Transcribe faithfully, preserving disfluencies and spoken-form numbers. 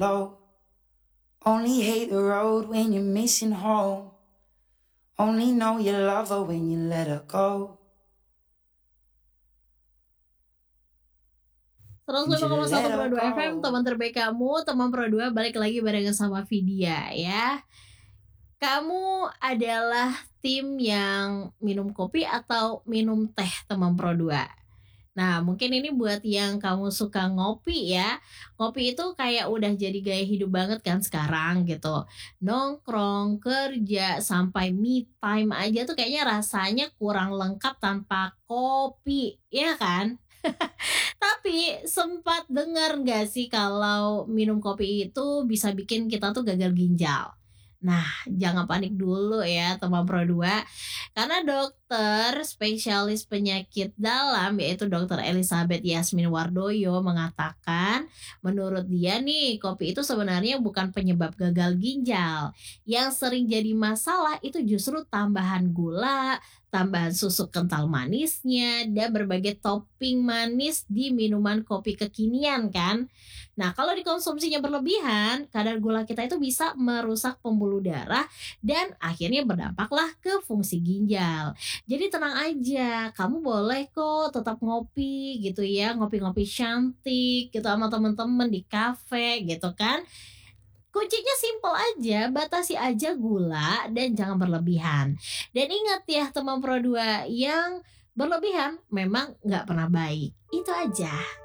low. Only hate the road when you're missing home. Only know you love her when you let her go. seratus lima koma satu Pro dua F M, teman terbaik kamu, teman Pro dua balik lagi barengan sama Vidya ya. Kamu adalah tim yang minum kopi atau minum teh teman Pro dua? Nah mungkin ini buat yang kamu suka ngopi ya. Ngopi itu kayak udah jadi gaya hidup banget kan sekarang gitu. Nongkrong, kerja, sampai me time aja tuh kayaknya rasanya kurang lengkap tanpa kopi, ya kan? Tapi sempat dengar gak sih kalau minum kopi itu bisa bikin kita tuh gagal ginjal? Nah, jangan panik dulu ya teman Pro dua. Karena dokter spesialis penyakit dalam yaitu dokter Elizabeth Yasmin Wardoyo mengatakan menurut dia nih kopi itu sebenarnya bukan penyebab gagal ginjal. Yang sering jadi masalah itu justru tambahan gula, tambahan susu kental manisnya, dan berbagai topping manis di minuman kopi kekinian kan. Nah kalau dikonsumsinya berlebihan, kadar gula kita itu bisa merusak pembuluh darah dan akhirnya berdampaklah ke fungsi ginjal. Jadi tenang aja, kamu boleh kok tetap ngopi gitu ya, ngopi-ngopi cantik gitu sama temen-temen di kafe gitu kan. Kuncinya simple aja, batasi aja gula dan jangan berlebihan. Dan ingat ya teman Pro dua, yang berlebihan memang gak pernah baik. Itu aja.